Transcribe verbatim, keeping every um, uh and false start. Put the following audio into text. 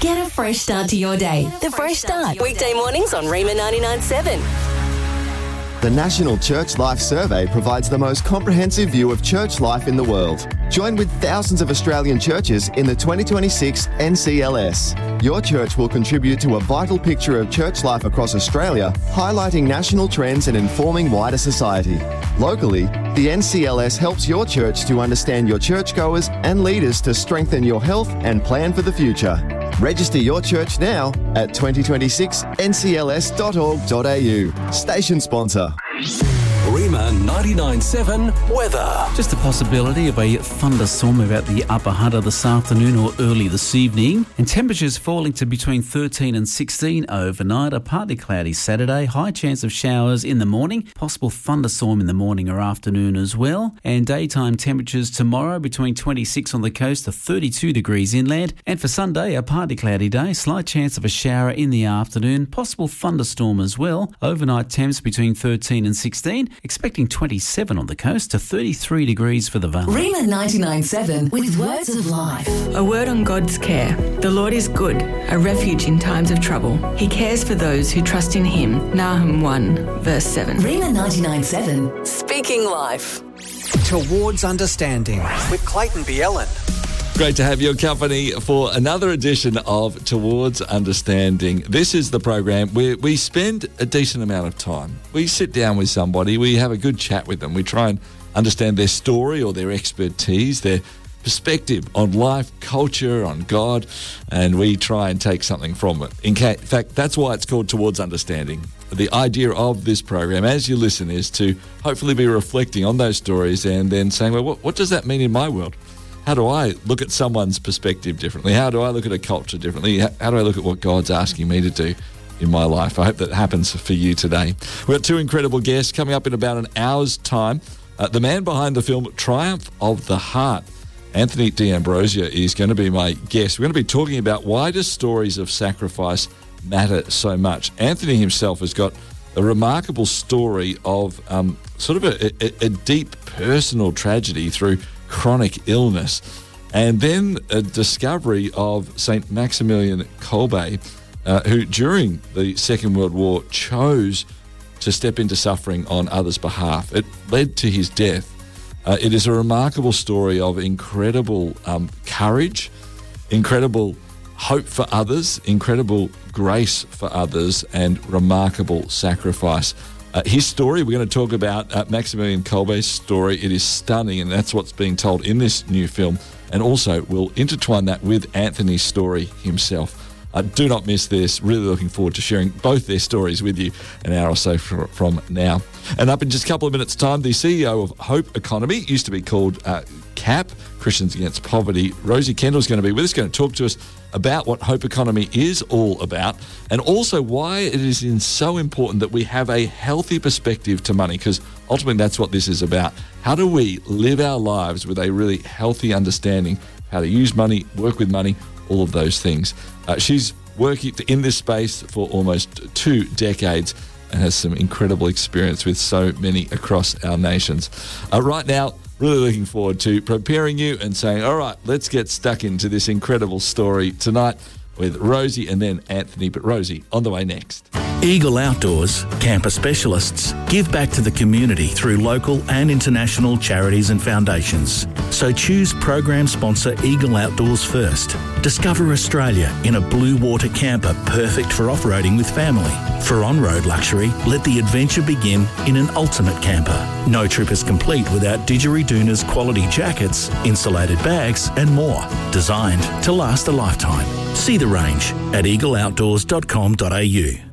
Get a fresh start to your day. The Fresh Start. Weekday mornings on Rima ninety-nine point seven. The National Church Life Survey provides the most comprehensive view of church life in the world. Join with thousands of Australian churches in the twenty twenty-six N C L S. Your church will contribute to a vital picture of church life across Australia, highlighting national trends and informing wider society. Locally, the N C L S helps your church to understand your churchgoers and leaders to strengthen your health and plan for the future. Register your church now at twenty twenty-six N C L S dot org dot A U. Station sponsor. Rima ninety-nine point seven weather. Just a possibility of a thunderstorm about the upper Hunter this afternoon or early this evening. And temperatures falling to between thirteen and sixteen overnight. A partly cloudy Saturday. High chance of showers in the morning. Possible thunderstorm in the morning or afternoon as well. And daytime temperatures tomorrow between twenty-six on the coast to thirty-two degrees inland. And for Sunday, a partly cloudy day. Slight chance of a shower in the afternoon. Possible thunderstorm as well. Overnight temps between thirteen and sixteen. Expecting twenty-seven on the coast to thirty-three degrees for the Valley. Rima ninety-nine point seven with words of life. A word on God's care. The Lord is good, a refuge in times of trouble. He cares for those who trust in him. Nahum one, verse seven. Rima ninety-nine point seven. Speaking life. Towards Understanding with Clayton Bielen. Great to have your company for another edition of Towards Understanding. This is the program where we spend a decent amount of time. We sit down with somebody, we have a good chat with them, we try and understand their story or their expertise, their perspective on life, culture, on God, and we try and take something from it. In fact, that's why it's called Towards Understanding. The idea of this program, as you listen, is to hopefully be reflecting on those stories and then saying, well, what, what does that mean in my world? How do I look at someone's perspective differently? How do I look at a culture differently? How do I look at what God's asking me to do in my life? I hope that happens for you today. We've got two incredible guests coming up in about an hour's time. Uh, the man behind the film Triumph of the Heart, Anthony D'Ambrosio, is going to be my guest. We're going to be talking about why do stories of sacrifice matter so much. Anthony himself has got a remarkable story of um, sort of a, a, a deep personal tragedy through chronic illness, and then a discovery of Saint Maximilian Kolbe, uh, who during the Second World War chose to step into suffering on others' behalf. It led to his death. Uh, it is a remarkable story of incredible um, courage, incredible hope for others, incredible grace for others, and remarkable sacrifice. Uh, his story, we're going to talk about uh, Maximilian Kolbe's story. It is stunning, and that's what's being told in this new film. And also, we'll intertwine that with Anthony's story himself. Uh, do not miss this. Really looking forward to sharing both their stories with you an hour or so for, from now. And up in just a couple of minutes' time, the C E O of Hope Economy, used to be called uh, CAP, Christians Against Poverty, Rosie Kendall, is going to be with us, going to talk to us about what Hope Economy is all about, and also why it is in so important that we have a healthy perspective to money, because ultimately that's what this is about. How do we live our lives with a really healthy understanding of how to use money, work with money, all of those things. Uh, she's working in this space for almost two decades and has some incredible experience with so many across our nations. Uh, right now, really looking forward to preparing you and saying, all right, let's get stuck into this incredible story tonight with Rosie and then Anthony. But Rosie, on the way next. Eagle Outdoors, camper specialists, give back to the community through local and international charities and foundations. So choose program sponsor Eagle Outdoors first. Discover Australia in a blue water camper perfect for off-roading with family. For on-road luxury, let the adventure begin in an ultimate camper. No trip is complete without Didgeridoon's quality jackets, insulated bags and more. Designed to last a lifetime. See the range at eagle outdoors dot com dot a u.